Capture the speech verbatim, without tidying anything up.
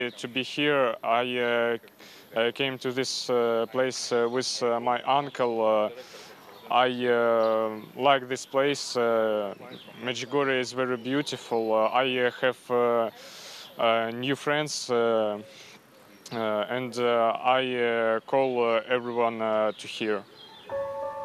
To be here, I uh, uh, came to this uh, place uh, with uh, my uncle. Uh, I uh, like this place. Uh, Medjugorje is very beautiful. Uh, I uh, have uh, uh, new friends, uh, uh, and uh, I uh, call uh, everyone uh, to here.